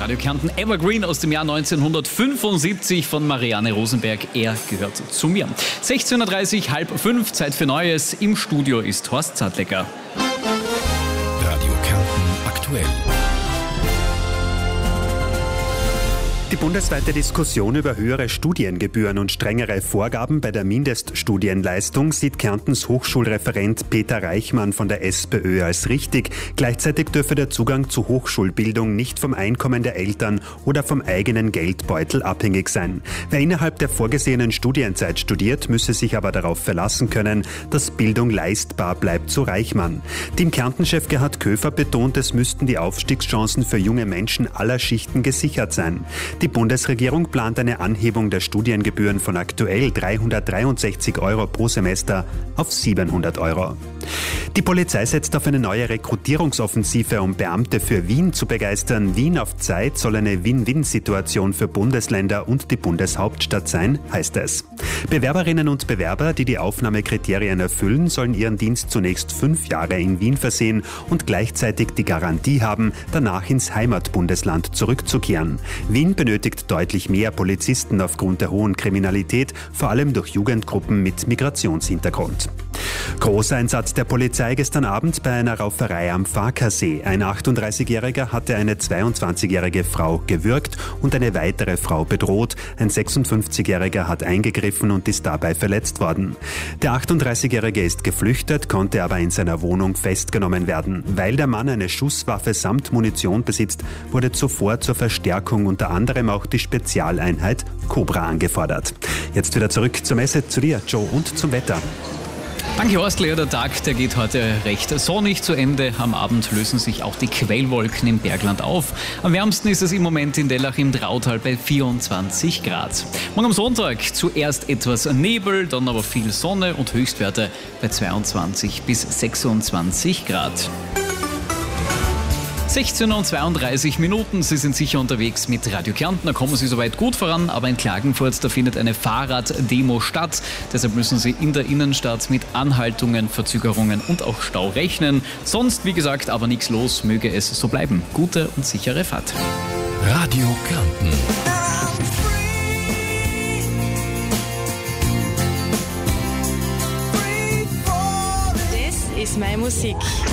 Radio Kärnten Evergreen aus dem Jahr 1975 von Marianne Rosenberg. Er gehört zu mir. 16.30 Uhr, 16:30, Zeit für Neues. Im Studio ist Horst Zadlecker. Radio Kärnten aktuell. Die bundesweite Diskussion über höhere Studiengebühren und strengere Vorgaben bei der Mindeststudienleistung sieht Kärntens Hochschulreferent Peter Reichmann von der SPÖ als richtig. Gleichzeitig dürfe der Zugang zu Hochschulbildung nicht vom Einkommen der Eltern oder vom eigenen Geldbeutel abhängig sein. Wer innerhalb der vorgesehenen Studienzeit studiert, müsse sich aber darauf verlassen können, dass Bildung leistbar bleibt, so Reichmann. Team Kärnten-Chef Gerhard Köfer betont, es müssten die Aufstiegschancen für junge Menschen aller Schichten gesichert sein. Die Bundesregierung plant eine Anhebung der Studiengebühren von aktuell 363 Euro pro Semester auf 700 Euro. Die Polizei setzt auf eine neue Rekrutierungsoffensive, um Beamte für Wien zu begeistern. Wien auf Zeit soll eine Win-Win-Situation für Bundesländer und die Bundeshauptstadt sein, heißt es. Bewerberinnen und Bewerber, die die Aufnahmekriterien erfüllen, sollen ihren Dienst zunächst 5 Jahre in Wien versehen und gleichzeitig die Garantie haben, danach ins Heimatbundesland zurückzukehren. Wien benötigt deutlich mehr Polizisten aufgrund der hohen Kriminalität, vor allem durch Jugendgruppen mit Migrationshintergrund. Großer Einsatz der Polizei gestern Abend bei einer Rauferei am Farkasee. Ein 38-Jähriger hatte eine 22-jährige Frau gewürgt und eine weitere Frau bedroht. Ein 56-Jähriger hat eingegriffen und ist dabei verletzt worden. Der 38-Jährige ist geflüchtet, konnte aber in seiner Wohnung festgenommen werden. Weil der Mann eine Schusswaffe samt Munition besitzt, wurde zuvor zur Verstärkung unter anderem auch die Spezialeinheit Cobra angefordert. Jetzt wieder zurück zur Messe, zu dir, Joe, und zum Wetter. Danke, Horst. Der Tag, der geht heute recht sonnig zu Ende. Am Abend lösen sich auch die Quellwolken im Bergland auf. Am wärmsten ist es im Moment in Dellach im Drautal bei 24 Grad. Morgen am Sonntag zuerst etwas Nebel, dann aber viel Sonne und Höchstwerte bei 22 bis 26 Grad. 16:32 Sie sind sicher unterwegs mit Radio Kärnten, da kommen Sie soweit gut voran, aber in Klagenfurt, da findet eine Fahrraddemo statt. Deshalb müssen Sie in der Innenstadt mit Anhaltungen, Verzögerungen und auch Stau rechnen. Sonst, wie gesagt, aber nichts los, möge es so bleiben. Gute und sichere Fahrt. Radio Kärnten. Das ist meine Musik.